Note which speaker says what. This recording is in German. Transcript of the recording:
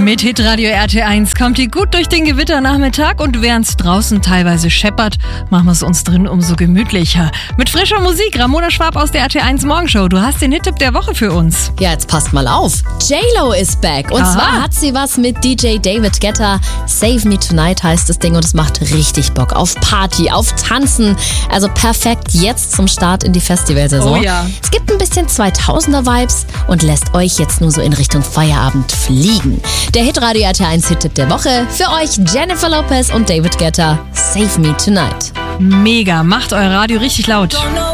Speaker 1: Mit Hitradio RT1 kommt ihr gut durch den Gewitternachmittag und während es draußen teilweise scheppert, machen wir es uns drin umso gemütlicher. Mit frischer Musik, Ramona Schwab aus der RT1 Morgenshow. Du hast den Hit-Tipp der Woche für uns.
Speaker 2: Ja, jetzt passt mal auf. J-Lo ist back. Und zwar hat sie was mit DJ David Guetta. Save Me Tonight heißt das Ding und es macht richtig Bock auf Party, auf Tanzen. Also perfekt jetzt zum Start in die Festivalsaison.
Speaker 1: Oh ja.
Speaker 2: Es gibt ein bisschen 2000er-Vibes und lässt euch jetzt nur so in Richtung Feierabend fliegen. Der Hitradio RT1 Hit-Tipp der Woche. Für euch Jennifer Lopez und David Guetta. Save Me Tonight.
Speaker 1: Mega, macht euer Radio richtig laut.